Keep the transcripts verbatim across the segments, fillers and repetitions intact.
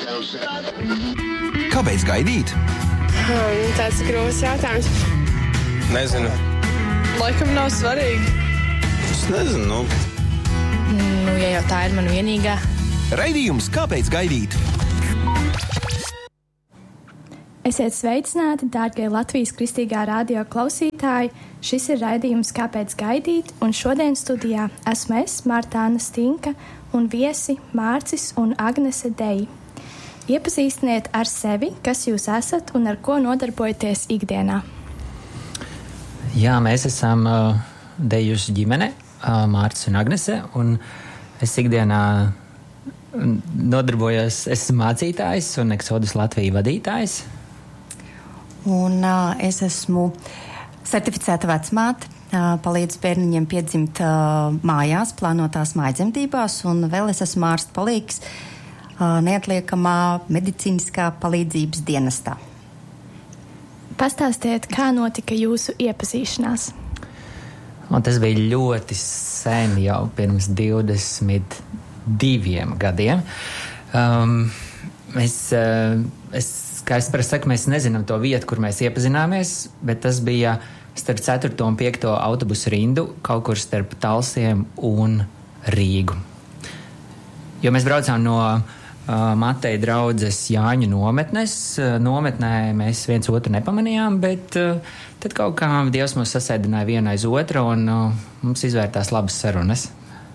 Kāpēc gaidīt? Hmm, tāds ir grūts jautājums. Nezinu. Laikam nav svarīgi. Es nezinu, nu. Nu, ja jau tā ir man vienīgā. Raidījums Kāpēc gaidīt? Esiet sveicināti, dārgie Latvijas Kristīgā radio klausītāji. Šis ir raidījums Kāpēc gaidīt, un šodien studijā esmu es, Martāna Stinka, un viesi Mārcis un Agnese Deji. Iepazīstiniet ar sevi, kas jūs esat un ar ko nodarbojaties ikdienā. Jā, mēs esam uh, Dejušu ģimene, uh, Mārcis un Agnese, un es ikdienā nodarbojos, esmu mācītājs un Exodus Latviju vadītājs. Un uh, es esmu certificēta vecmāte, uh, palīdzu bērniņiem piedzimt uh, mājās, plānotās mājdzemdībās, un vēl es esmu ārsta palīgs uh, neatliekamā medicīniskā palīdzības dienestā. Pastāstiet, kā notika jūsu iepazīšanās? Un tas bija ļoti sen, jau pirms divdesmit diviem gadiem. Um, es, uh, es Kā es parasti saku, mēs nezinām to vietu, kur mēs iepazināmies, bet tas bija starp ceturto un piekto autobusu rindu, kaut kur starp Talsiem un Rīgu. Jo mēs braucām no uh, Mateja draudzes Jāņu nometnes. Uh, nometnē mēs viens otru nepamanījām, bet uh, tad kaut kā Dievs mūs sasēdināja vienu aiz otru, un uh, mums izvērtās labas sarunas.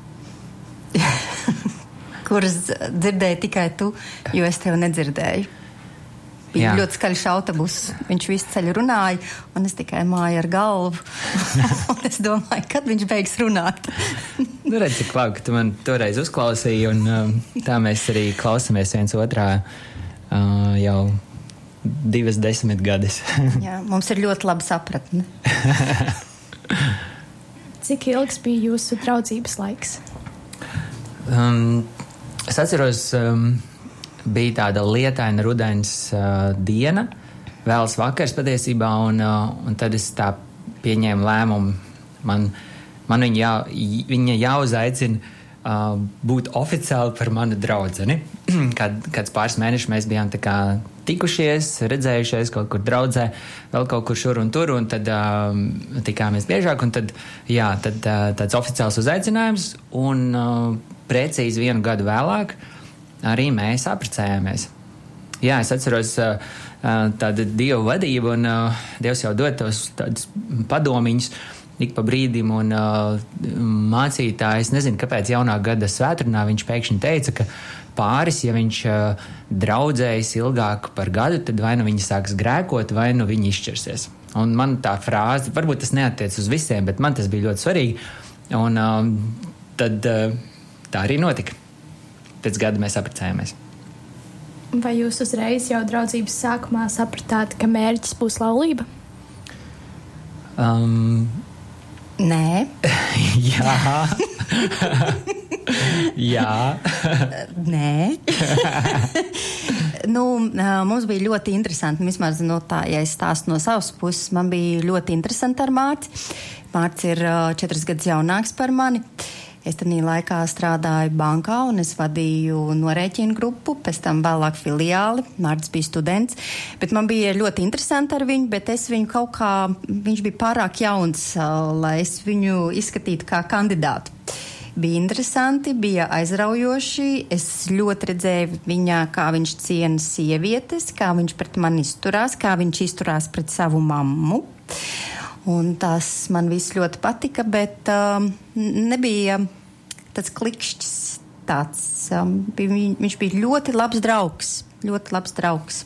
Kuras dzirdēji tikai tu, jo es tevi nedzirdēju. Bija Jā. ļoti skaļš autobus. Viņš visu ceļu runāja, un es tikai māju ar galvu. Un es domāju, kad viņš beigs runāt. Nu, redz, cik labi, ka tu man toreiz uzklausīji, un um, tā mēs arī klausamies viens otrā uh, jau divas desmit gadus. Jā, mums ir ļoti laba sapratne. Cik ilgs bija jūsu draudzības laiks? Um, es atceros... Um, Bija tāda lietaina rudens uh, diena, vēls vakars patiesībā, un, uh, un tad es tā pieņēmu lēmumu. Man, man viņa, jā, viņa jāuzaicina uh, būt oficiāli par manu draudzeni. Kad, kāds pāris mēnešus mēs bijām tā kā tikušies, redzējušies kaut kur draudzē, vēl kaut kur šur un tur, un tad uh, tikāmies biežāk, un tad, jā, tad uh, tāds oficiāls uzaicinājums, un uh, precīzi vienu gadu vēlāk arī mēs apprecējāmies. Jā, es atceros uh, tādu Dievu vadību, un uh, Dievs jau dod tos tādus padomiņus ik pa brīdim, un uh, mācītājs, nezinu, kāpēc jaunā gada svētdienā viņš pēkšņi teica, ka pāris, ja viņš uh, draudzējas ilgāk par gadu, tad vai nu viņi sāks grēkot, vai nu viņi izšķirsies. Un man tā frāze, varbūt tas neattiec uz visiem, bet man tas bija ļoti svarīgi, un uh, tad uh, tā arī notika. Pēc gada mēs apprecējāmies. Vai jūs uzreiz jau draudzības sākumā sapratāt, ka mērķis būs laulība? Um, Nē. Jā. Jā. Nē. Nu, mums bija ļoti interesanti, vismaz no tā, ja es stāstu no savas puses, man bija ļoti interesanti ar Mārci. Mārcis ir četras gadus jaunāks par mani. Es tajā laikā strādāju bankā, un es vadīju norēķinu grupu, pēc tam vēlāk filiāli. Mārcis bija students, bet man bija ļoti interesanti ar viņu, bet es viņu kaut kā, viņš bija pārāk jauns, lai es viņu izskatītu kā kandidātu. Bija interesanti, bija aizraujoši, es ļoti redzēju viņā, kā viņš ciena sievietes, kā viņš pret mani izturās, kā viņš izturās pret savu mammu. Un tas man viss ļoti patika, bet um, nebija tāds klikšķis tāds. Um, bija, viņš bija ļoti labs draugs, ļoti labs draugs.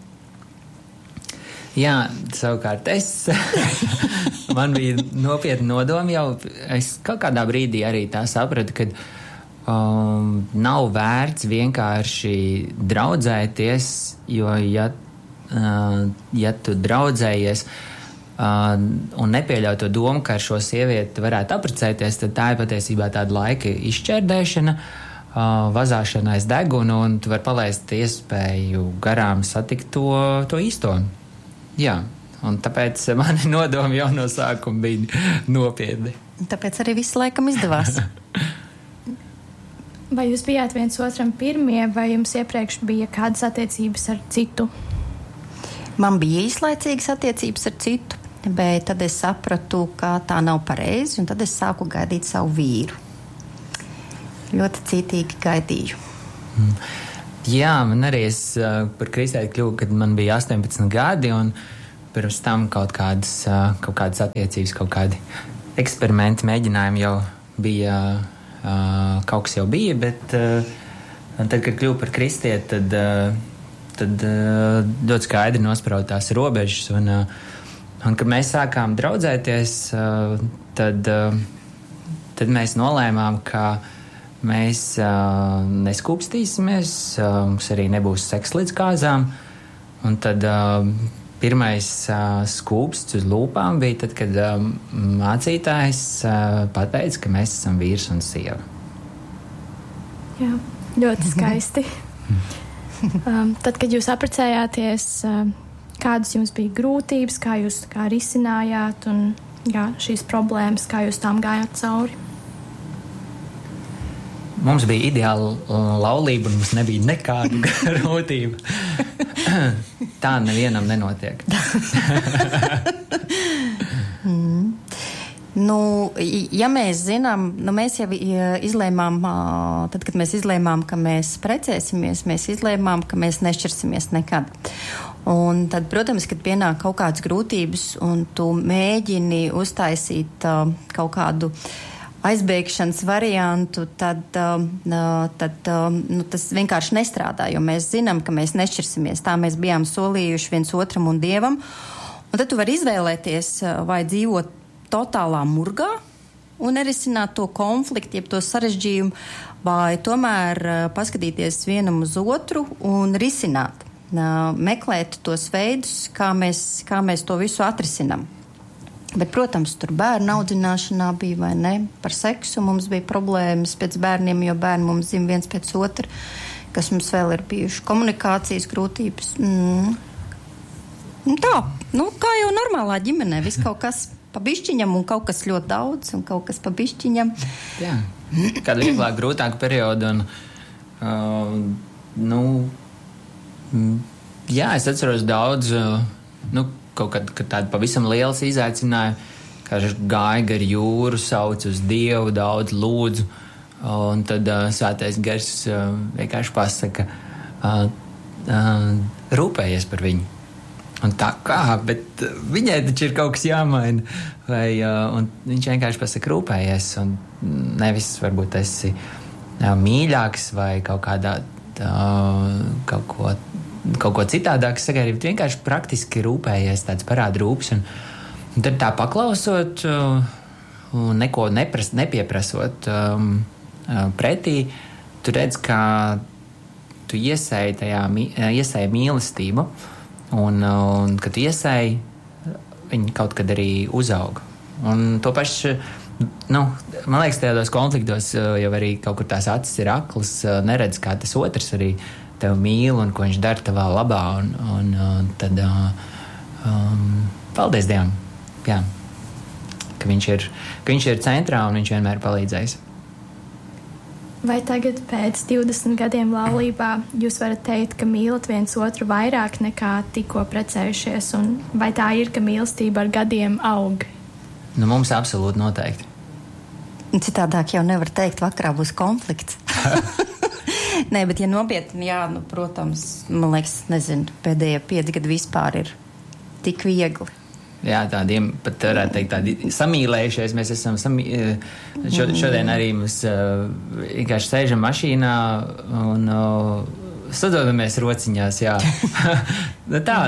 Jā, savukārt es, man bija nopietni nodomi jau, es kaut kādā brīdī arī tā sapratu, ka um, nav vērts vienkārši draudzēties, jo ja, uh, ja tu draudzējies, Uh, un nepieļauj to domu, ka ar šo sievieti varētu apprecēties, tad tā ir patiesībā tāda laika izšķērdēšana, uh, vazāšana aiz deguna, un tu vari palaist iespēju garām satikt to, to īsto. Jā, un tāpēc mani nodomi jau no sākuma bija nopietni. Tāpēc arī viss laikam izdevās. Vai jūs bijāt viens otram pirmie, vai jums iepriekš bija kādas attiecības ar citu? Man bija īslaicīgas attiecības ar citu, bet tad es sapratu, ka tā nav pareizi, un tad es sāku gaidīt savu vīru. Ļoti cītīgi gaidīju. Mm. Jā, man arī es uh, par kristēti kļuvu, kad man bija astoņpadsmit gadi, un pirms tam kaut kādas, uh, kaut kādas attiecības, kaut kādi eksperimenti, mēģinājumi jau bija... Uh, kaut kas jau bija, bet uh, tad, kad kļuvu par kristieti, tad, uh, tad uh, ļoti skaidri nospraudās robežas. Un, uh, un, kad mēs sākām draudzēties, uh, tad, uh, tad mēs nolēmām, ka mēs uh, neskūpstīsimies, uh, mums arī nebūs seks līdz kāzām. Un tad uh, pirmais uh, skūpsts uz lūpām bija tad, kad uh, mācītājs uh, pateica, ka mēs esam vīrs un sieva. Jā, ļoti skaisti. um, tad, kad jūs apprecējāties, uh, kādas jums bija grūtības, kā jūs kā risinājāt un jā, šīs problēmas, kā jūs tām gājāt cauri? Mums bija ideāla laulība, un mums nebija nekādu grūtību. Tā nevienam nenotiek. mm. Nu, ja mēs zinām, nu mēs jau izlēmām, tad, kad mēs izlēmām, ka mēs precēsimies, mēs izlēmām, ka mēs nešķirsimies nekad. Un tad, protams, kad pienāk kaut kādas grūtības, un tu mēģini uztaisīt uh, kaut kādu aizbēgšanas variantu, tad, uh, tad uh, nu, tas vienkārši nestrādā, jo mēs zinām, ka mēs nešķirsimies. Tā mēs bijām solījuši viens otram un Dievam. Un tad tu vari izvēlēties, vai dzīvot totālā murgā un nerisināt to konfliktu, jeb to sarežģījumu, vai tomēr uh, paskatīties vienam uz otru un risināt, uh, meklēt tos veidus, kā mēs, kā mēs to visu atrisinām. Bet, protams, tur bērnu audzināšanā bija, vai ne, par seksu mums bija problēmas pēc bērniem, jo bērni mums dzim viens pēc otra, kas mums vēl ir bijuši komunikācijas grūtības. Mm. Tā, nu, kā jau normālā ģimenē, viss kaut kas pa bišķiņam un kaut kas ļoti daudz un kaut kas pa bišķiņam. Jā, kādu vieglāk grūtāku periodu un, uh, nu, jā, es atceros daudz, uh, nu, kaut kad, kad tāda pavisam liels izaicinājumi, kā gāja gar jūru, sauc uz Dievu, daudz lūdzu, un tad uh, svētais gars uh, vienkārši pasaka, uh, uh, rūpējies par viņu. Un tā kā, bet uh, viņai taču ir kaut kas jāmaina. Vai, uh, un viņš vienkārši pasaka, rūpējies, un nevis varbūt esi uh, mīļāks vai kaut kādā uh, kaut ko kaut ko citādāk sagaidīt, bet vienkārši praktiski rūpējies, tāds parāda rūpes. Un, un tad tā paklausot uh, un neko nepras, nepieprasot um, uh, pretī, tu redz, kā tu iesēji tajā, iesēji mīlestību un, un kad tu iesēji, viņi kaut kad arī uzauga. Un to pašu, nu, man liekas, tajādos konfliktos jau arī kaut kur tās acis ir aklas, neredz, kā tas otrs arī tev mīl un ko viņš dara tavā labā, un, un, un tad um, paldies Dievam, jā, ka viņš ir, ka viņš ir centrā un viņš vienmēr palīdzēs. Vai tagad pēc divdesmit gadiem laulībā jūs varat teikt, ka mīlat viens otru vairāk nekā tikko precējušies, un vai tā ir, ka mīlestība ar gadiem aug? Nu, mums absolūti noteikti. Citādāk jau nevar teikt, vakarā būs konflikts. Nē, bet ja nopietni, jā, nu, protams, man liekas, nezinu, pēdējie pieci gadi vispār ir tik viegli. Jā, tādiem pat varētu teikt tādi samīlējušies, mēs esam samī... Šo, šodien arī mēs uh, vienkārši sēžam mašīnā un uh, sadodamies rociņās, jā. Tā,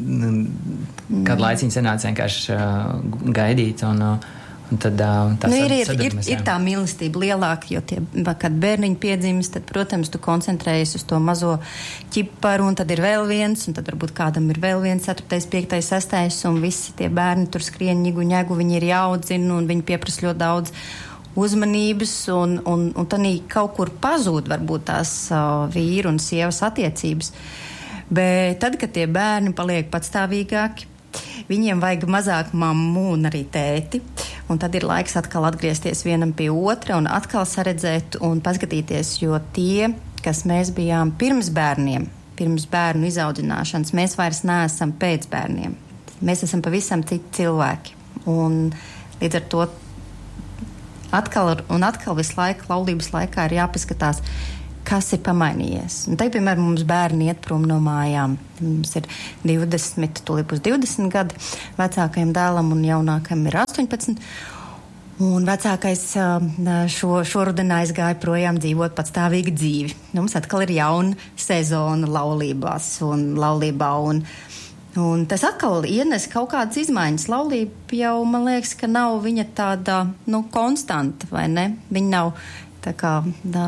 kādu laiciņu sanāca vienkārši uh, gaidīt un... Uh, Tad, tā nu, ir, ir, ir, ir tā mīlestība lielāka, jo tie, kad bērniņi piedzimst, tad, protams, tu koncentrējies uz to mazo ķiparu, un tad ir vēl viens, un tad varbūt kādam ir vēl viens, ceturtais, piektais, sestais, un visi tie bērni tur skrien ņigu, ņegu, viņi ir jāaudzina, un viņi pieprasa ļoti daudz uzmanības, un, un, un tad kaut kur pazūd varbūt tās uh, vīru un sievas attiecības. Bet tad, kad tie bērni paliek patstāvīgāki, viņiem vajag mazāk mammu un arī tēti. Un tad ir laiks atkal atgriezties vienam pie otra un atkal saredzēt un paskatīties, jo tie, kas mēs bijām pirms bērniem, pirms bērnu izaudzināšanas, mēs vairs neesam pēc bērniem. Mēs esam pavisam citi cilvēki. Un līdz ar to atkal un atkal visu laiku laulības laikā ir jāpaskatās, kas ir pamainījies. Un te, piemēram, mums bērni iet prom no mājām. Mums ir divdesmit, tūlīt būs divdesmit gadi vecākajam dēlam un jaunākajam ir astoņpadsmit. Un vecākais šo, šoruden aizgāja projām dzīvot patstāvīgu dzīvi. Mums atkal ir jauna sezona laulībās un laulībā un Un tas atkal ienes kaut kādas izmaiņas. Laulība jau, man liekas, ka nav viņa tāda, nu, konstanta, vai ne? Viņa nav tā kā tā,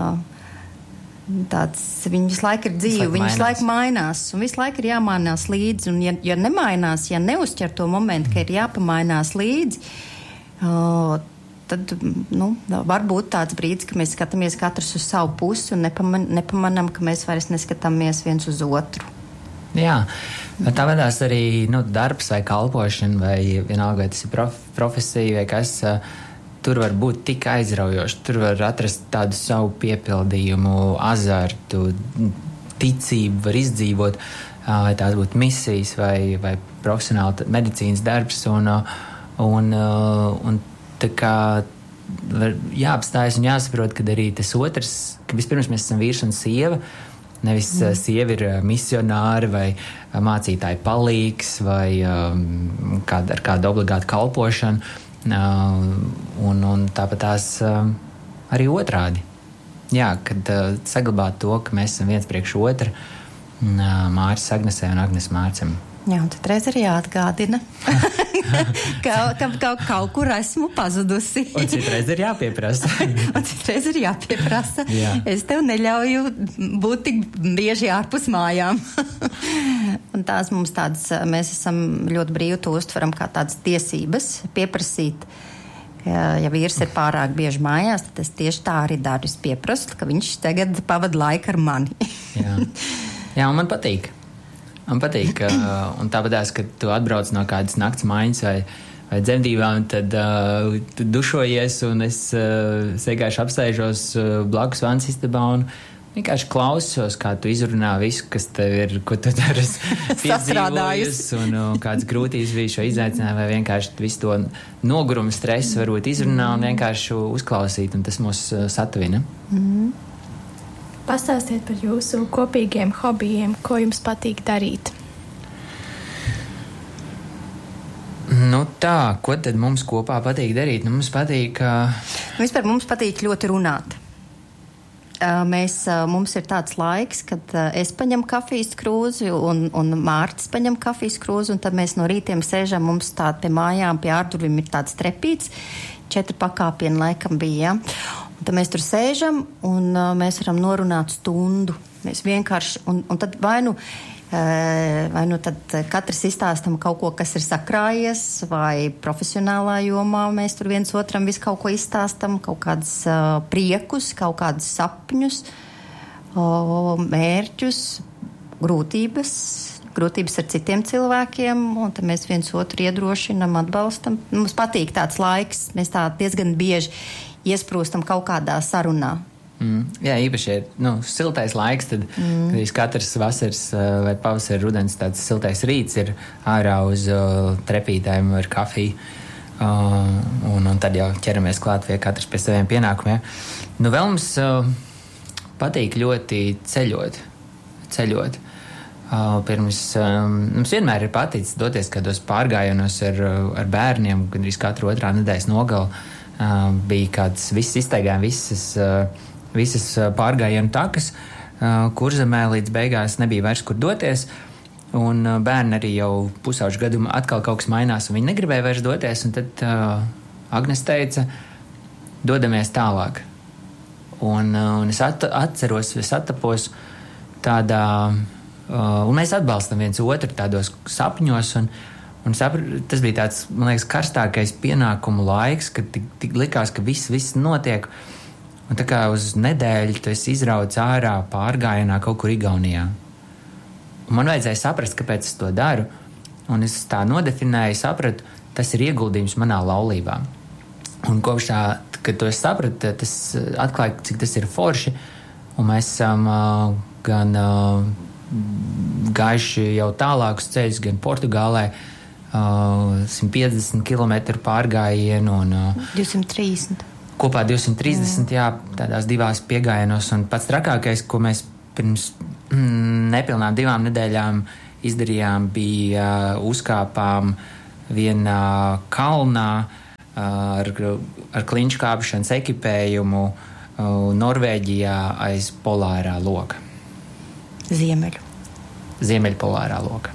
tāds, viņa visu laiku ir dzīva, viņa visu laiku mainās, un visu laiku ir jāmainās līdzi, un ja, ja nemainās, ja neuzķer to momentu, ka ir jāpamainās līdzi, o, tad, nu, var būt tāds brīdis, ka mēs skatāmies katrs uz savu pusi un nepaman, nepamanam, ka mēs vairs neskatāmies viens uz otru. Jā, tā vedās arī nu, darbs vai kalpošana, vai vienalga, vai tas ir prof, profesija, vai kas, tur var būt tik aizraujoši, tur var atrast tādu savu piepildījumu, azartu, ticību var izdzīvot, vai tās būtu misijas, vai, vai profesionāli medicīnas darbs, un, un, un tā kā var jāapstājas un jāsaprot, ka arī tas otrs, ka vispirms mēs esam vīrs un sieva, nevis mm. sieva ir misionāri vai mācītāji palīgs vai um, kāda, ar kādu obligātu kalpošanu. Uh, un, un tāpat tās uh, arī otrādi. Jā, kad uh, saglabāt to, ka mēs esam viens priekš otra, uh, Mārcis Agnesē un Agnes Mārcim. Jā, un tad reiz arī jāatgādina, ka, ka, ka kaut kur esmu pazudusi. Un citreiz ir jāpieprasa. un citreiz ir jāpieprasa. Jā. Es tev neļauju būt tik bieži ārpus mājām. un tās mums tādas, mēs esam ļoti brīvi to uztveram kā tādas tiesības pieprasīt. Ja, ja vīrs ir pārāk bieži mājās, tad es tieši tā arī daru. Es pieprastu, ka viņš tagad pavada laiku ar mani. Jā. Jā, un man patīk. Man patīk, uh, un tāpatās, kad tu atbrauc no kādas nakts maiņas vai, vai dzemdībām, tad uh, tu dušojies, un es uh, vienkārši apsēžos uh, blakus vannas istabā un vienkārši klausos, kā tu izrunā visu, kas tev ir, ko tu dari piedzīvojis, un uh, kādas grūtības bija šo izaicinājumu, vai vienkārši visu to nogurumu stresu varbūt izrunā un vienkārši uzklausīt, un tas mūs uh, satuvina. Mm. Pastāstiet par jūsu kopīgiem hobijiem, ko jums patīk darīt. Nu tā, ko tad mums kopā patīk darīt? Nu, mums patīk... Uh... Vispār mums patīk ļoti runāt. Uh, mēs, uh, mums ir tāds laiks, kad uh, es paņemu kafijas krūzi un, un Mārtis paņem kafijas krūzi, un tad mēs no rītiem sēžam, mums tā pie mājām, pie ārdurvim ir tāds trepīts, četri pakāpieni laikam bija, ja? Un tad mēs tur sēžam, un uh, mēs varam norunāt stundu. Mēs vienkārši, un, un tad vai nu, uh, vai nu tad katrs izstāstam kaut ko, kas ir sakrājies, vai profesionālā jomā mēs tur viens otram visu kaut ko izstāstam, kaut kādus uh, priekus, kaut kādus sapņus, uh, mērķus, grūtības, grūtības ar citiem cilvēkiem, un tad mēs viens otru iedrošinam, atbalstam. Mums patīk tāds laiks, mēs tā diezgan bieži iesprūstam kaut kādā sarunā. Mm, jā, īpaši ir nu, siltais laiks, tad mm. katrs vasaras vai pavasara rudens tāds siltais rīts ir ārā uz uh, trepītēm ar kafiju, uh, un, un tad jau ķeramies klāt pie katrs pie saviem pienākumiem. Nu, vēl mums uh, patīk ļoti ceļot. ceļot. Uh, pirms, um, mums vienmēr ir paticis doties kādos pārgājienos ar, ar bērniem, gandrīz katru otrā nedēļas nogalu. Uh, bija kāds viss iztaigājumi, visas, uh, visas pārgājienu takas, uh, Kurzemē līdz beigās nebija vairs kur doties, un uh, bērni arī jau pusauģu gadu atkal kaut kas mainās, un viņi negribēja vairs doties, un tad uh, Agnes teica, dodamies tālāk. Un, uh, un es at- atceros, es attapos tādā, uh, un mēs atbalstam viens otru tādos sapņos, un Un sapr, tas bija tāds, man liekas, karstākais pienākumu laiks, kad tik, tik likās, ka viss, viss notiek. Un tā kā uz nedēļu tu esi izrauts ārā pārgājienā kaut kur Igaunijā. Un man vajadzēja saprast, kāpēc es to daru. Un es tā nodefinēju, sapratu, tas ir ieguldījums manā laulībā. Un kopš tā, kad to es sapratu, tas atklāja, cik tas ir forši. Un mēs esam uh, gan uh, gājuši jau tālākus ceļus, gan Portugālē, uh, simt piecdesmit kilometru pārgājienu un uh, divsimt trīsdesmit. Kopā divsimt trīsdesmit, jā, tādās divās piegājienos. Un pats trakākais, ko mēs pirms mm, nepilnām divām nedēļām izdarījām, bija uh, uzkāpām vienā kalnā uh, ar, ar kliņšu kāpšanas ekipējumu uh, Norvēģijā aiz polārā loka. Ziemeļu. Ziemeļpolārā loka.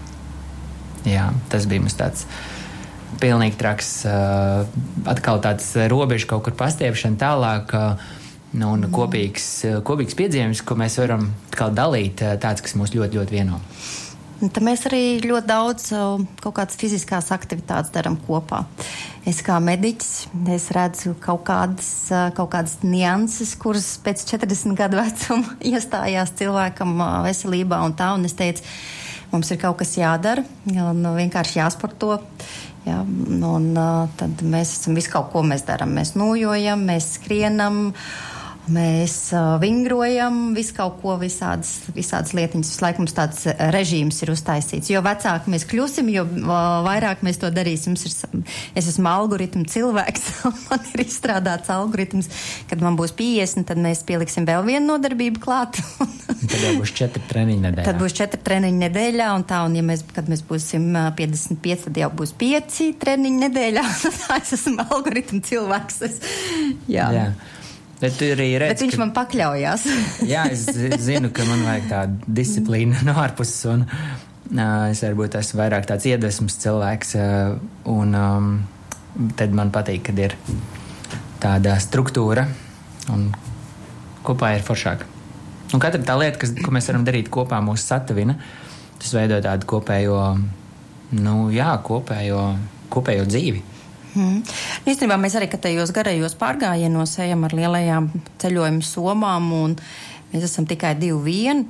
Jā, tas bija mums tāds pilnīgi traks, uh, atkal tāds robežu kaut kur pastiepšana tālāk, uh, nu, un kopīgs, uh, kopīgs piedzīvojums, ko mēs varam atkal dalīt, uh, tāds, kas mūs ļoti, ļoti vieno. Tad mēs arī ļoti daudz uh, kaut kādas fiziskās aktivitātes darām kopā. Es kā mediķis, es redzu kaut kādas, uh, kaut kādas nianses, kuras pēc četrdesmit gadu vecuma iestājās cilvēkam uh, veselībā un tā, un es teicu, mums ir kaut kas jādara, un vienkārši jāsporto. Jā, un uh, tad mēs esam visu kaut ko mēs darām. Mēs nojojam, mēs skrienam, mēs uh, vingrojam, visu kaut ko, visādas, visādas lietiņas. Visu laiku mums tāds režīms ir uztaisīts. Jo vecāki mēs kļūsim, jo uh, vairāk mēs to darīsim. Ir, es esmu algoritmu cilvēks, man ir izstrādāts algoritms, kad man būs piecdesmit, tad mēs pieliksim vēl vienu nodarbību klāt. Tad jau būs četri treniņi nedēļā. Tad būs četri treniņi nedēļā, un tā, un ja mēs, kad mēs būsim piecdesmit pieci, tad jau būs pieci treniņi nedēļā. Tā es esmu algoritmu cilvēks. Es, jā. Jā. Bet, redz, Bet viņš ka, man pakļaujās. jā, es zinu, ka man vajag tādu disciplīnu no ārpuses, un uh, es varbūt esmu vairāk tāds iedvesmas cilvēks, uh, un um, tad man patīk, kad ir tāda struktūra, un kopā ir foršāk. Un katra tā lieta, kas, ko mēs varam darīt kopā, mūs satuvina, tas veido tādu kopējo, nu jā, kopējo, kopējo dzīvi. Hmm. Īstenībā mēs arī tajos garajos pārgājienos ejam ar lielajām ceļojumu somām, un mēs esam tikai divi vieni.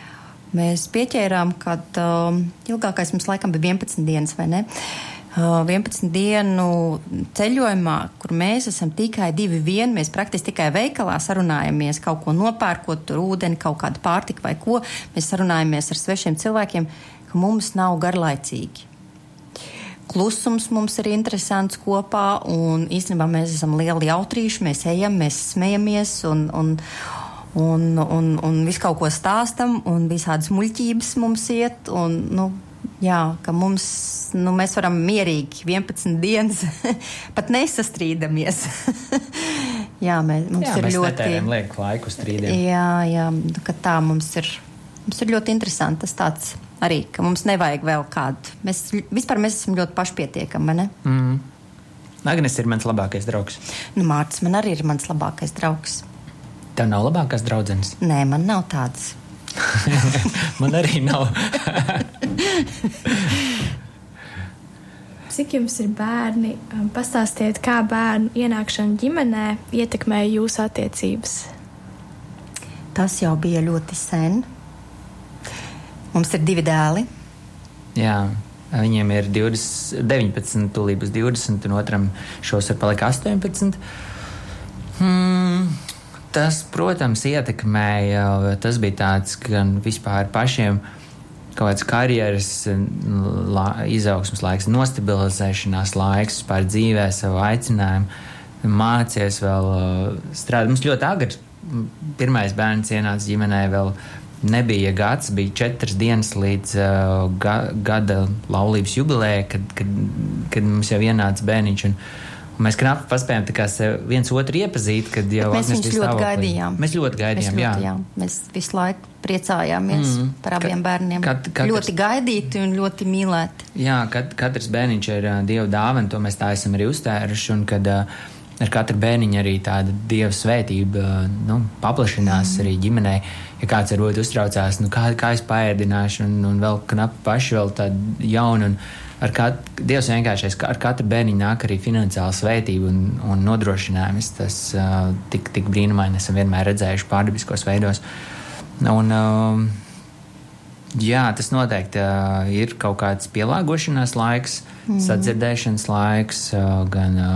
Mēs pieķērām, kad uh, ilgākais mums laikam bija vienpadsmit dienas, vai ne? Uh, vienpadsmit dienu ceļojumā, kur mēs esam tikai divi vieni, mēs praktiski tikai veikalā sarunājamies, kaut ko nopērkot, tur ūdeni, kaut kādu pārtiku vai ko. Mēs sarunājamies ar svešiem cilvēkiem, ka mums nav garlaicīgi. Klusums mums ir interesants kopā, un īstenībā mēs esam lieli jautrīši, mēs ejam, mēs smejamies, un, un, un, un, un visu kaut ko stāstam, un visādas muļķības mums iet, un, nu, jā, ka mums, nu, mēs varam mierīgi vienpadsmit dienas pat nesastrīdamies. jā, mēs, mums jā, ir mēs ļoti... netērējam lieku laiku strīdiem. Jā, jā, ka tā mums ir, mums ir ļoti interesanti tas tāds... Arī, ka mums nevajag vēl kādu. Mēs, vispār mēs esam ļoti pašpietiekami, vai ne? Mm. Agnes ir mans labākais draugs. Nu, Mārcis man arī ir mans labākais draugs. Tev nav labākās draudzenes? Nē, man nav tādas. Man arī nav. Cik jums ir bērni? Pastāstiet, kā bērnu ienākšana ģimenē ietekmē jūsu attiecības? Tas jau bija ļoti sen. Mums ir divi dēli. Jā, viņiem ir divdesmit, deviņpadsmit, tūlīt būs divdesmit, un otram šos ir palika astoņpadsmit. Hmm, tas, protams, ietekmēja, tas bija tāds gan vispār pašiem kaut kāds karjeras la, izaugsmas laiks, nostabilizēšanās laiks, vispār dzīvē savu aicinājumu, mācies vēl strādāt. Mums ļoti agri pirmais bērns ienāca ģimenē vēl nebija gads, bija četras dienas līdz uh, ga, gada laulības jubilejai, kad, kad, kad mums jau ienāca bērniņš. Un, un mēs knapi paspējām tā kā viens otru iepazīt, kad jau mēs viņus ļoti stāvoklī. gaidījām. Mēs ļoti gaidījām, mēs jā. Ļoti, jā. Mēs visu laiku priecājāmies mm. par abiem Kat, bērniem. Kat, katrs, ļoti gaidīti un ļoti mīlēti. Jā, kat, katrs bērniņš ir uh, Dieva dāvana, to mēs tā esam arī uztēruši, un kad uh, ar katru bērniņu arī tāda Dieva svētība uh, nu, paplašinās mm. arī ģimenei. Ja kāds varbūt uztraucās, nu kā, kā es paēdināšu, un, un vēl knapi paši vēl tādu jaunu, un ar katru, Dievs vienkāršais, ar katru bērniņu nāk arī finansiāla svētība un, un nodrošinājums. Tas uh, tik, tik brīnumaini esam vienmēr redzējuši pārdabiskos veidos. Un, uh, jā, tas noteikti uh, ir kaut kāds pielāgošanās laiks, mm. sadzirdēšanas laiks, uh, gan uh,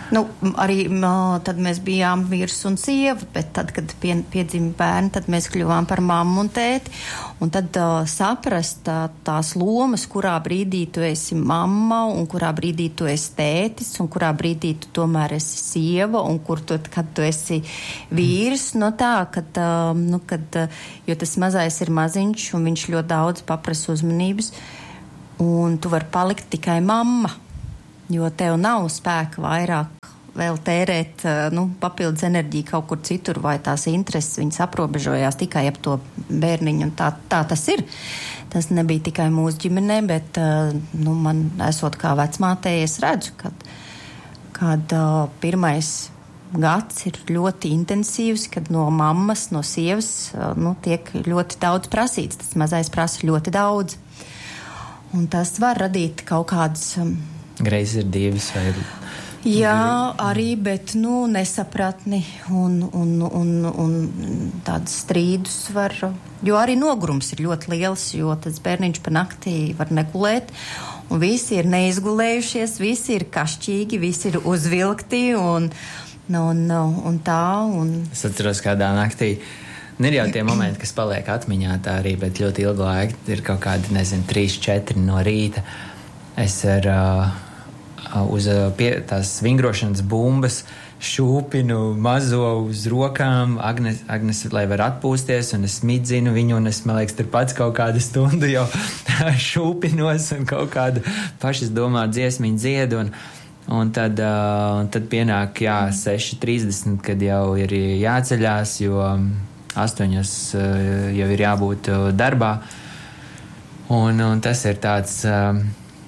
Nu, arī tad mēs bijām vīrs un sieva, bet tad, kad pie, piedzima bērni, tad mēs kļuvām par mammu un tēti. Un tad uh, saprast tā, tās lomas, kurā brīdī tu esi mamma un kurā brīdī tu esi tētis un kurā brīdī tu tomēr esi sieva un kur tu, kad tu esi vīrs. No tā, kad, uh, nu, kad, uh, jo tas mazais ir maziņš un viņš ļoti daudz paprasa uzmanības un tu vari palikt tikai mamma. Jo tev nav spēka vairāk vēl tērēt nu, papildus enerģiju kaut kur citur, vai tās intereses viņas aprobežojās tikai ap to bērniņu. Un tā, tā tas ir. Tas nebija tikai mūsu ģimenē, bet nu, man esot kā vecmātei, es redzu, kad, kad uh, pirmais gads ir ļoti intensīvs, kad no mammas, no sievas uh, nu, tiek ļoti daudz prasīts. Tas mazais prasa ļoti daudz. Un tas var radīt kaut kādas... Um, Greizsirdības vai... Jā, arī, bet, nu, nesapratni un, un, un, un tādas strīdus var, jo arī nogurums ir ļoti liels, jo tas bērniņš pa naktī var negulēt, un visi ir neizgulējušies, visi ir kašķīgi, visi ir uzvilkti, un, un, un tā, un... Es atceros kādā naktī, nu, ir jau tie momenti, kas paliek atmiņā tā arī, bet ļoti ilgu laiku, ir kaut kādi, nezinu, trīs, četri no rīta, es ar... Uh, uz pie, tās vingrošanas bumbas šūpinu mazo uz rokām Agnes, Agnes, lai var atpūsties, un es smidzinu viņu, un es, man liekas, tur pats kaut kādu stundu jau šūpinos un kaut kādu pašas domā dziesmiņu dziedu, un, un tad, uh, tad pienāk, jā, seši trīsdesmit, kad jau ir jāceļās, jo astoņos uh, jau ir jābūt uh, darbā, un, un tas ir tāds... Uh,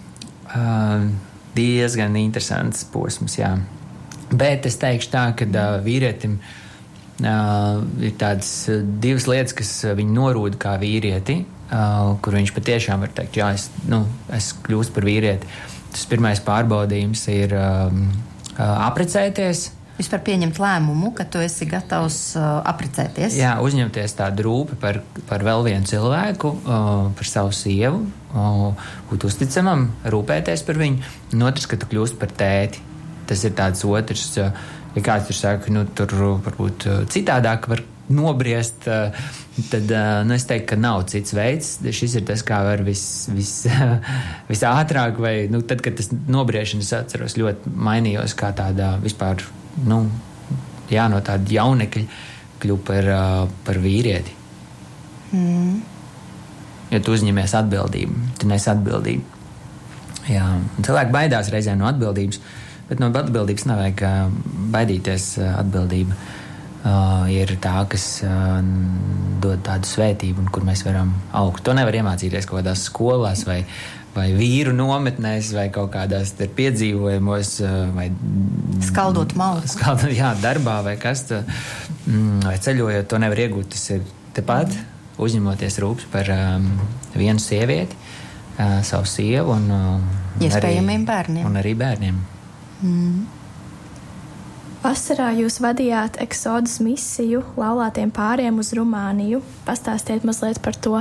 uh, diezgan interesants posms, jā. Bet es teikšu tā, ka uh, vīrietim uh, ir tādas uh, divas lietas, kas uh, viņu norūda kā vīrieti, uh, kur viņš patiešām var teikt, jā, es, nu, es kļūstu par vīrieti. Tas pirmais pārbaudījums ir uh, uh, aprecēties. Vispār pieņemt lēmumu, ka tu esi gatavs uh, aprecēties. Jā, uzņemties tādu rūpi par, par vēl vienu cilvēku, uh, par savu sievu, uh, būt uzticamam, rūpēties par viņu. Un otrs, ka tu kļūst par tēti. Tas ir tāds otrs, uh, ja kāds tur saka, nu, tur varbūt uh, citādāk var nobriest, uh, tad uh, nu, es teiktu, ka nav cits veids. Šis ir tas, kā var vis, vis, visātrāk, vai, nu, tad, kad tas nobriešana, es atceros, ļoti mainījos kā tādā vispār, nu, jā, no tāda jaunekļa kļūt par, uh, par vīrieti. Mm. Jo tu uzņemies atbildību, tu nes atbildību. Jā, cilvēki baidās reizē no atbildības, bet no atbildības nevajag uh, baidīties. Uh, atbildība uh, ir tā, kas uh, dod tādu svētību, un kur mēs varam augt. To nevar iemācīties kaut kādās skolās vai vai vīru nometnēs, vai kaut kādās piedzīvojumos, vai skaldot malku. Skaldot, jā, darbā, vai kas, tā, vai ceļojot, to nevar iegūt. Tas ir tepat, uzņemoties rūpes par um, vienu sievieti, uh, savu sievu un, uh, iespējamiem bērniem. Un arī bērniem. Mm. Vasarā jūs vadījāt eksodas misiju laulātiem pāriem uz Rumāniju. Pastāstiet mazliet par to.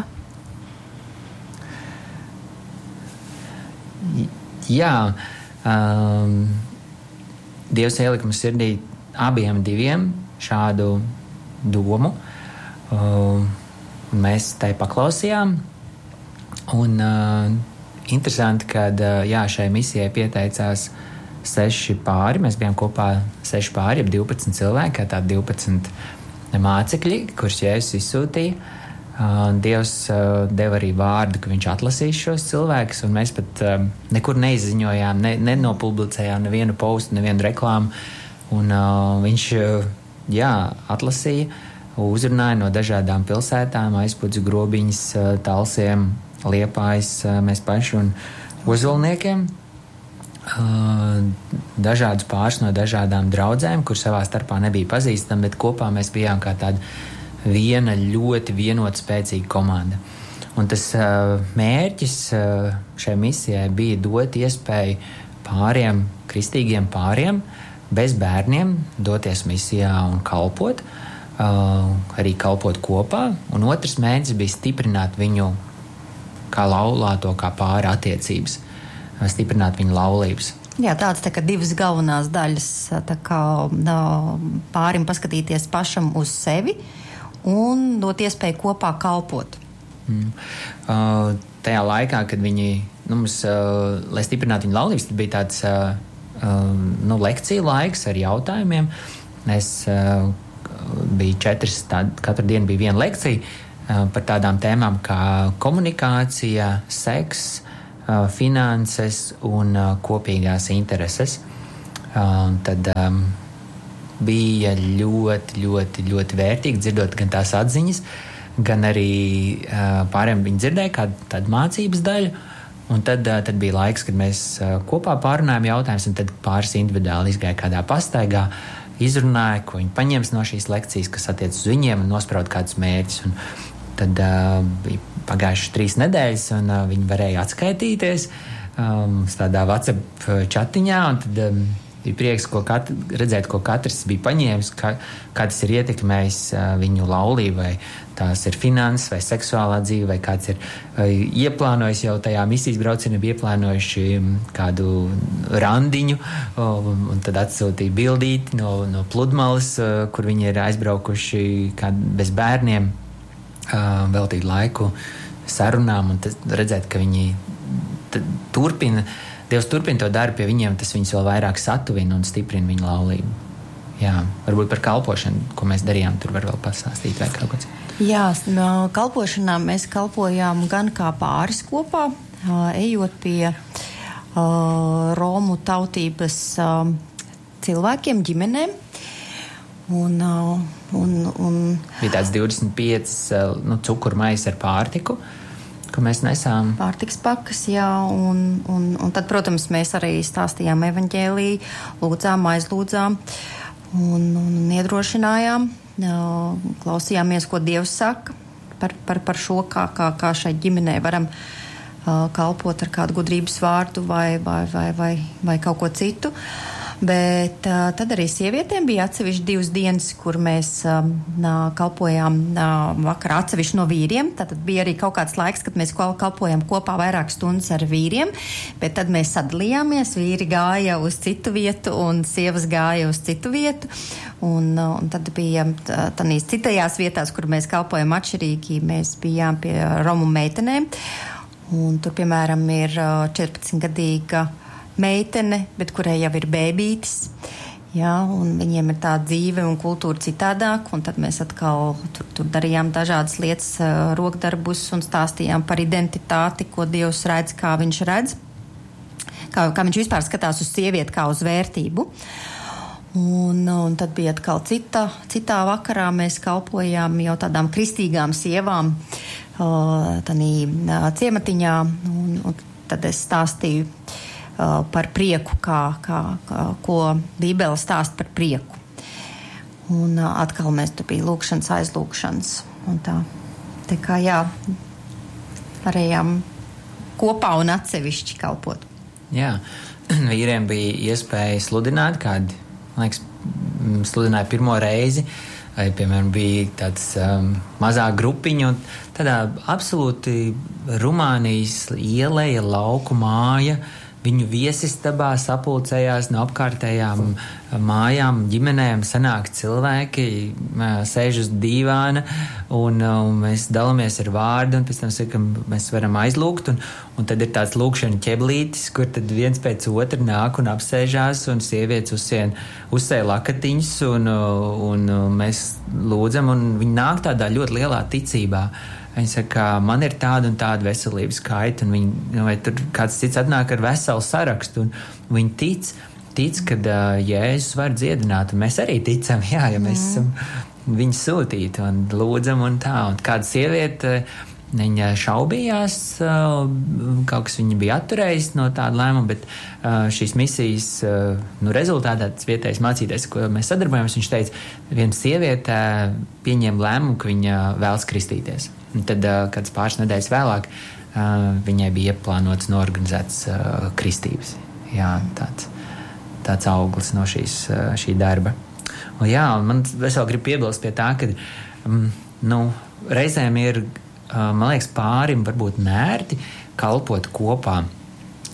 Jā, um, Dievs ielika mums sirdī abiem diviem šādu domu, um, un mēs tai paklausījām. Un uh, interesanti, kad uh, jā, šai misijai pieteicās seši pāri. Mēs bijām kopā seši pāri, ap divpadsmit cilvēki, kā tādi divpadsmit mācekļi, kurus Jēzus izsūtīja. Uh, Dievs uh, deva arī vārdu, ka viņš atlasīs šos cilvēkus, un mēs pat uh, nekur neizziņojām, ne, nenopublicējām nevienu postu, nevienu reklāmu. Un uh, viņš uh, jā, atlasīja, uzrunāja no dažādām pilsētām, Aizpudzu, Grobiņas, uh, Talsiem, Liepājas, uh, mēs paši un Ozolniekiem. Uh, dažādus pāris no dažādām draudzēm, kur savā starpā nebija pazīstami, bet kopā mēs bijām kā tāda viena ļoti vienota spēcīga komanda. Un tas uh, mērķis uh, šai misijai bija dot iespēju pāriem, kristīgiem pāriem, bez bērniem, doties misijā un kalpot, uh, arī kalpot kopā. Un otrs mērķis bija stiprināt viņu kā laulāto, kā pāri attiecības, stiprināt viņu laulības. Jā, tāds tā kā divas galvenās daļas, tā kā pārim paskatīties pašam uz sevi un dot iespēju kopā kalpot. Mm. Uh, tajā laikā, kad viņi, nu, mums, uh, lai stiprinātu viņu laulības, tad bija tāds uh, uh, nu, lekciju laiks ar jautājumiem. Es uh, biju četras, tā, katru dienu bija viena lekcija uh, par tādām tēmām kā komunikācija, seks, uh, finanses un uh, kopīgās intereses. Uh, tad um, bija ļoti, ļoti, ļoti vērtīgi dzirdot gan tās atziņas, gan arī uh, pārējiem viņi dzirdēja kādu tādu mācības daļu, un tad, uh, tad bija laiks, kad mēs uh, kopā pārunājām jautājumus, un tad pāris individuāli izgāja kādā pastaigā, izrunāja, ko viņi paņems no šīs lekcijas, kas attiec uz viņiem, un nospraud kādus mērķus. Un tad uh, bija pagājušas trīs nedēļas, un uh, viņi varēja atskaitīties um, tādā WhatsApp čatiņā, un tad um, bija prieks, ko katru, redzēt, ko katrs bija paņēmis, kā, kā tas ir ietekmējis uh, viņu laulību, vai tās ir finanses, vai seksuālā dzīve, vai kāds ir uh, ieplānojis jau tajā misijas braucienā, bija ieplānojuši kādu randiņu, uh, un tad atsūtīja bildīti no, no pludmales, uh, kur viņi ir aizbraukuši kā bez bērniem, uh, veltīt laiku sarunām, un tad redzēt, ka viņi turpina Dievs turpina to darbu pie viņiem, tas viņus vēl vairāk satuvina un stiprina viņu laulību. Jā, varbūt par kalpošanu, ko mēs darījām, tur var vēl pastāstīt vai kaut kāds. Jā, no kalpošanā mēs kalpojām gan kā pāris kopā, ejot pie uh, Romu tautības uh, cilvēkiem, ģimenēm. Un, uh, un, un... Bija tāds divdesmit pieci uh, nu, cukurmais ar pārtiku, ko mēs nesām. Pārtiks pakas, jā, un, un, un tad, protams, mēs arī stāstījām evaņģēliju, lūdzām, aizlūdzām un, un iedrošinājām, klausījāmies, ko Dievs saka par, par, par šo, kā, kā, kā šai ģimenei varam uh, kalpot ar kādu gudrības vārdu vai, vai, vai, vai, vai kaut ko citu. Bet uh, tad arī sievietēm bija atsevišķi divas dienas, kur mēs um, kalpojām uh, vakarā atsevišķi no vīriem. Tad bija arī kaut kāds laiks, kad mēs kalpojām kopā vairākas stundas ar vīriem, bet tad mēs sadalījāmies, vīri gāja uz citu vietu un sievas gāja uz citu vietu. Un, un tad bija tādīs citajās vietās, kur mēs kalpojam atšķirīgi, mēs bijām pie Romu meitenēm. Un tur, piemēram, ir četrpadsmitgadīga meitene, bet kurai jau ir bēbītis, jā, un viņiem ir tā dzīve un kultūra citādāk, un tad mēs atkal tur, tur darījām dažādas lietas, rokdarbus un stāstījām par identitāti, ko Dievs redz, kā viņš redz, kā, kā viņš vispār skatās uz sievieti, kā uz vērtību. Un, un tad bija atkal cita, citā vakarā mēs kalpojām jau tādām kristīgām sievām tādī ciematiņā, un, un tad es stāstīju par prieku, kā, kā, kā, ko Bībele stāsta par prieku. Un atkal mēs tur bija lūkšanas, aizlūkšanas. Un tā, tā kā jā, varējām kopā un atsevišķi kalpot. Jā, vīriem bija iespēja sludināt, kādi, man liekas, sludināja pirmo reizi, vai, piemēram, bija tāds um, mazā grupiņa, un tādā absolūti Rumānijas ieleja lauku māja, viņu viesistabā sapulcējās no apkārtējām mājām, ģimenēm, sanāk cilvēki, sēž uz dīvāna, un, un mēs dalāmies ar vārdu, un pēc tam sakam, mēs varam aizlūgt, un, un tad ir tāds lūkšana ķeblītis, kur tad viens pēc otra nāk un apsēžās, un sievietes uzsien, uzsēja lakatiņus, un, un, un mēs lūdzam, un viņi nāk tādā ļoti lielā ticībā. Viņi saka, man ir tāda un tāda veselības kaita, un viņi, vai tur kāds cits atnāk ar veselu sarakstu, un viņi tic, tic, kad uh, Jēzus var dziedināt, un mēs arī ticam, jā, ja mēs esam viņu sūtīti un lūdzam un tā, un kāda sieviete, viņa šaubījās, uh, kaut kas viņa bija atturējis no tāda lēmuma, bet uh, šīs misijas, uh, nu, rezultātā tas vietējais mācītājs, ko mēs sadarbojamies, viņš teica, viena sieviete pieņem lēmumu, ka viņa vēlas kristīties. Un tad, kāds pāris nedēļas vēlāk, viņai bija ieplānots norganizēts kristības. Jā, tāds, tāds auglis no šīs, šī darba. Un jā, man es vēl gribu piebilst pie tā, ka nu, reizēm ir, man liekas, pārim varbūt nērti kalpot kopā.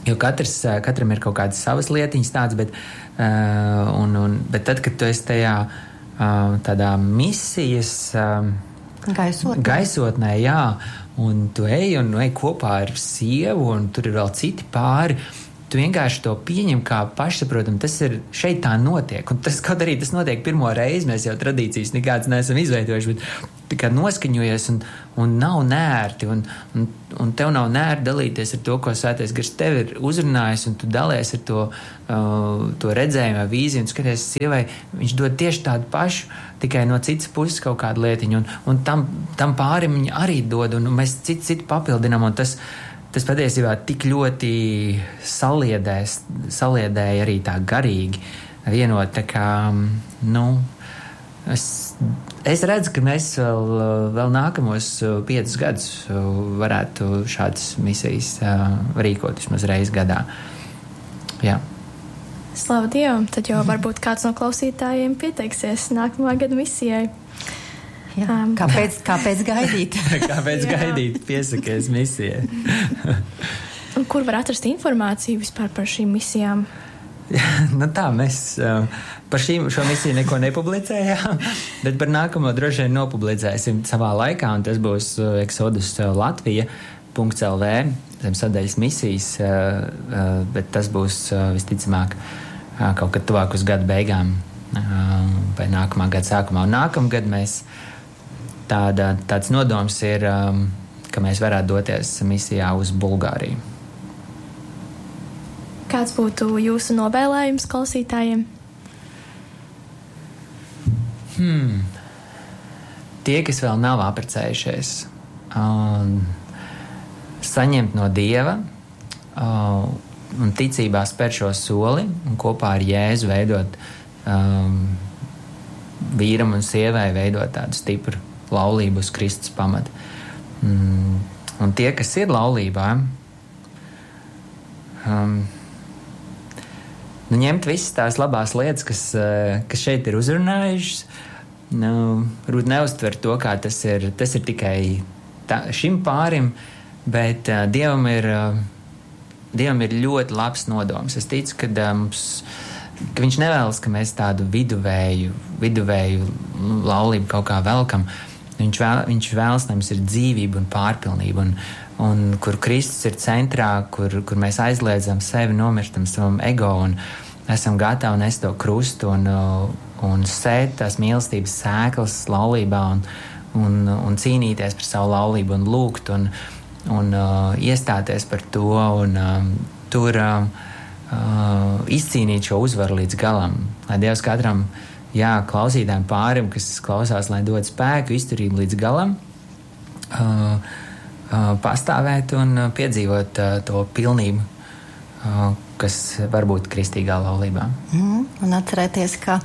Jo katrs, katram ir kaut kādas savas lietiņas tāds, bet, uh, un, un, bet tad, kad tu esi tajā uh, tādā misijas uh, Gaisotnē. gaisotnē, jā, un tu ej un ej kopā ar sievu, un tur ir vēl citi pāri, tu vienkārši to pieņem kā pašsaprotam, tas ir, šeit tā notiek, un tas, kaut arī tas notiek pirmo reizi, mēs jau tradīcijas nekādas neesam izveidojuši, bet tā kā noskaņojies un, un nav nērti, un, un, un tev nav nērti dalīties ar to, ko Svētais Gars tev ir uzrunājis, un tu dalies ar to, uh, to redzējumu, vīziju, un skaties sievai, viņš dod tieši tādu pašu, tikai no citas puses kaut kādu lietiņu, un, un tam, tam pārim viņi arī dod, un mēs citu, citu papildinām, un tas Tas patiesībā tik ļoti saliedēs, saliedēja arī tā garīgi vienot, tā kā, nu, es, es redzu, ka mēs vēl, vēl nākamos piecus gadus varētu šādas misijas rīkot vismaz reizi gadā. Jā. Slavu Dievam, tad jau varbūt kāds no klausītājiem pieteiksies nākamā gada misijai. Jā, um, kāpēc, kāpēc gaidīt? kāpēc gaidīt? Piesakies misijai. Un kur var atrast informāciju vispār par šīm misijām? nu tā, mēs uh, par šīm, šo misiju neko nepublicējām, bet par nākamo droši vien nopublicēsim savā laikā, un tas būs uh, Exodus Latvija punkts el vē zem sadaļas misijas, uh, uh, bet tas būs uh, visticamāk uh, kaut kad tuvāk uz gada beigām uh, vai nākamā gada sākumā. Un nākamgad mēs Tāda, tāds nodoms ir, um, ka mēs varētu doties misijā uz Bulgāriju. Kāds būtu jūsu novēlējums klausītājiem? Hmm. Tie, kas vēl nav apprecējušies, um, saņemt no Dieva um, un ticībā spēr šo soli un kopā ar Jēzu veidot um, vīram un sievai veidot tādu stipru laulību uz Kristus pamata. Mm, un tie, kas ir laulībā, um, nu, ņemt visas tās labās lietas, kas, uh, kas šeit ir uzrunājušas, nu, rūt neuztver to, kā tas ir, tas ir tikai tā, šim pārim, bet uh, Dievam ir, uh, Dievam ir ļoti labs nodoms. Es ticu, ka uh, mums ka viņš nevēlas, ka mēs tādu viduvēju, viduvēju laulību kaut kā velkam. Viņš, vēl, viņš vēlas, lai mums ir dzīvība un pārpilnība, un, un kur Kristus ir centrā, kur, kur mēs aizliedzam sevi, nomirstam savam ego un esam gatavi nest to krustu un, un sēt tās mīlestības sēklas laulībā un, un, un cīnīties par savu laulību un lūgt un, un uh, iestāties par to un um, tur um, uh, izcīnīt šo uzvaru līdz galam. Lai Dievs katram Jā, klausītājiem pārim, kas klausās, lai dod spēku, izturību līdz galam, uh, uh, pastāvēt un uh, piedzīvot uh, to pilnību, uh, kas var būt kristīgā laulībā. Mm, un atcerēties, ka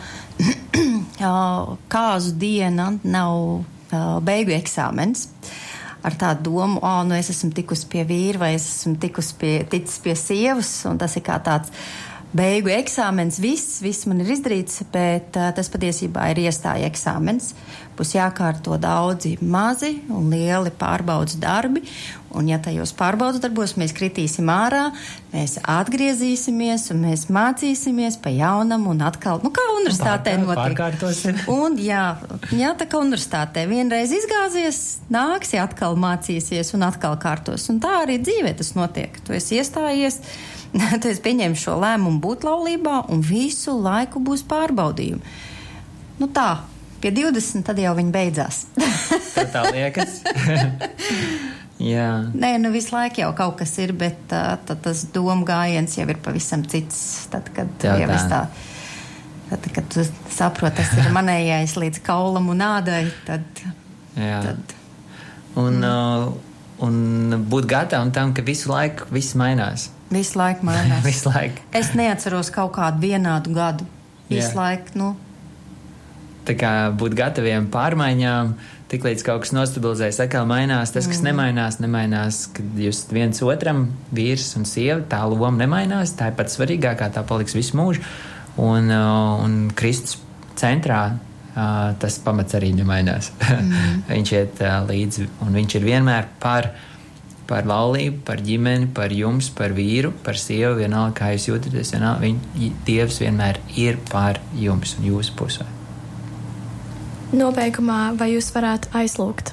kāzu diena nav uh, beigu eksāmens. Ar tādu domu, o, nu es esmu tikus pie vīra vai es esmu tikus pie, ticis pie sievas, un tas ir kā tāds beigu eksāmens, viss, viss man ir izdarīts, bet uh, tas patiesībā ir iestāja eksāmens. Būs jākārto daudzi mazi un lieli pārbaudas darbi, un ja tajos pārbaudas darbos mēs kritīsim ārā, mēs atgriezīsimies un mēs mācīsimies pa jaunam un atkal, nu kā universitātē notiek. Pārkārtosim. Un jā, jā, tā kā universitātē vienreiz izgāzies, nāksi atkal mācīsies un atkal kārtos. Un tā arī dzīvē tas notiek. Tu esi iestājies, tu esi pieņēmis šo lēmumu būt laulībā un visu laiku būs pārbaudījumi. Nu tā, pie divdesmit tad jau viņi beidzās. Tā tā liekas. Jā. Nē, nu visu laiku jau kaut kas ir, bet uh, tad tas domu gājiens jau ir pavisam cits. Tad, kad Jā, jau es tā, tad, kad tu saproti, tas ir manējais līdz kaulam un ādai, tad... Jā. tad un, uh, un būt gatavam tam, ka visu laiku viss mainās. Visu laiku mainās. Visu laiku. Es neatceros kaut kādu vienādu gadu. Visu Jā. laiku, nu... Tā kā būt gataviem pārmaiņām, tik līdz kaut kas nostabilizējas, atkal mainās. Tas, kas mm. nemainās, nemainās, kad jūs viens otram, vīrs un sieva, tā loma nemainās, tā ir pats svarīgākā, tā paliks visu mūžu. Un, uh, un Kristus centrā uh, tas pamats arī nemainās. Mm. Viņš iet uh, līdzi, un viņš ir vienmēr par par laulību, par ģimeni, par jums, par vīru, par sievu, vienalga, kā jūs jūtaties, vienalga, viņ, Dievs vienmēr ir par jums un jūsu pusē. Nobeigumā, vai jūs varētu aizlūgt?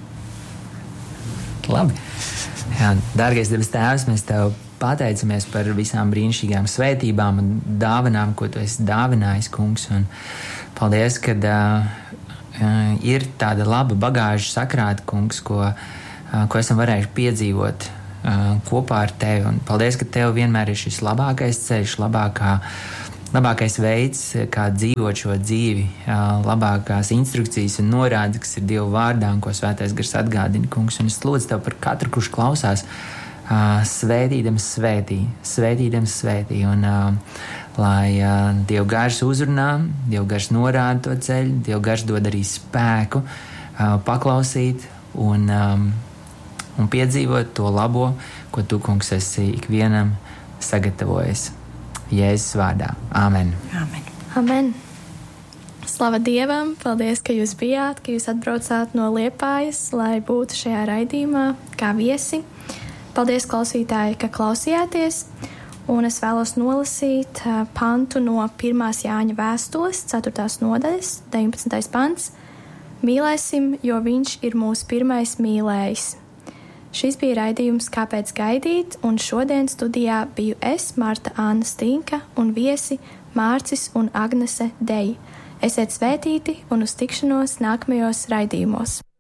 Labi. Jā, dārgais debes Tēvs, mēs Tev pateicamies par visām brīnišķīgām svētībām un dāvanām, ko Tu esi dāvinājis, kungs. Un paldies, ka uh, uh, ir tāda laba bagāža sakrāta, kungs, ko, uh, ko esam varējuši piedzīvot uh, kopā ar Tevi. Un paldies, ka Tev vienmēr ir šis labākais ceļš, labākā, labākais veids, kā dzīvot šo dzīvi, uh, labākās instrukcijas un norādes, kas ir Dieva vārdā un ko Svētais Gars atgādina, kungs. Un es lūdzu Tev par katru, kurš klausās, Uh, svētīdams svētī, svētīdams svētī, un uh, lai uh, Dieva gars uzrunā, Dieva gars norāda to ceļu, Dieva gars dod arī spēku uh, paklausīt un, um, un piedzīvot to labo, ko Tu, kungs, esi ikvienam sagatavojis. Jēzus vārdā. Āmen. Āmen. Amen. Slava Dievam, paldies, ka jūs bijāt, ka jūs atbraucāt no Liepājas, lai būtu šajā raidījumā kā viesi. Paldies, klausītāji, ka klausījāties, un es vēlos nolasīt uh, pantu no pirmās Jāņa vēstules, ceturtās nodaļas, deviņpadsmitais pants. Mīlēsim, jo viņš ir mūsu pirmais mīlējis. Šis bija raidījums Kāpēc gaidīt, un šodien studijā biju es, Marta Anna Stinka, un viesi Mārcis un Agnese Deji. Esiet svētīti un uz tikšanos nākamajos raidījumos.